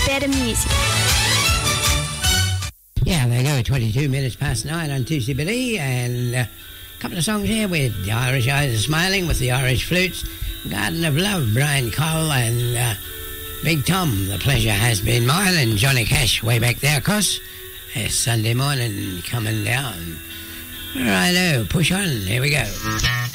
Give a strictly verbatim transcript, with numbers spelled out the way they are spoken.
better music. Yeah, there you go, twenty-two minutes past nine on Tuesday Billy, and a couple of songs here with the Irish Eyes Are Smiling with the Irish Flutes, Garden of Love, Brian Cole, and uh, Big Tom, The Pleasure Has Been Mine, and Johnny Cash way back there, of course. It's Sunday morning coming down. Righto, push on, here we go.